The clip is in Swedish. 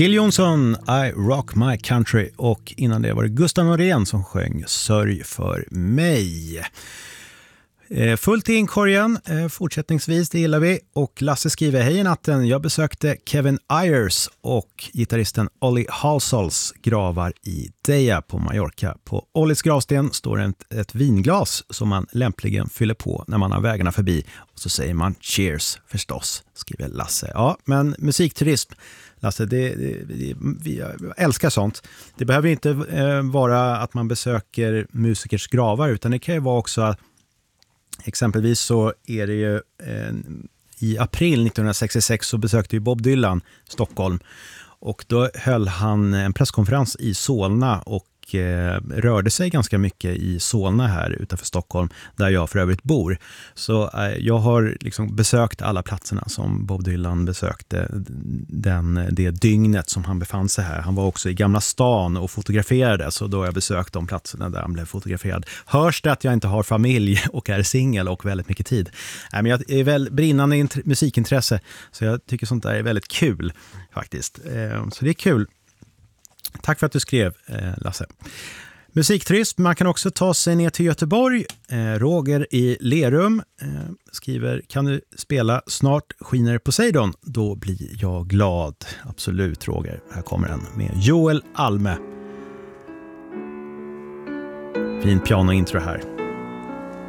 Jill Johnson, I Rock My Country, och innan det var det Gustav Norén som sjöng Sörj för mig. Fullt i inkorgen, fortsättningsvis, det gillar vi. Och Lasse skriver: hej i natten, jag besökte Kevin Ayers och gitarristen Ollie Halsols gravar i Deja på Mallorca. På Ollies gravsten står ett vinglas som man lämpligen fyller på när man har vägarna förbi. Och så säger man cheers förstås, skriver Lasse. Ja, men musikturism, Lasse, vi älskar sånt. Det behöver inte vara att man besöker musikers gravar, utan det kan ju vara också att exempelvis så är det ju i april 1966 så besökte ju Bob Dylan Stockholm, och då höll han en presskonferens i Solna och rörde sig ganska mycket i Solna här utanför Stockholm, där jag för övrigt bor. Så jag har liksom besökt alla platserna som Bob Dylan besökte det dygnet som han befann sig här. Han var också i Gamla stan och fotograferade, så då har jag besökt de platserna där han blev fotograferad. Hörs det att jag inte har familj och är singel och väldigt mycket tid? Men jag är väl brinnande musikintresse, så jag tycker sånt där är väldigt kul faktiskt. Så det är kul. Tack för att du skrev, Lasse. Musikturism, man kan också ta sig ner till Göteborg. Roger i Lerum skriver: kan du spela Snart skiner Poseidon? Då blir jag glad. Absolut, Roger. Här kommer den med Joel Alme. Fin pianointro här.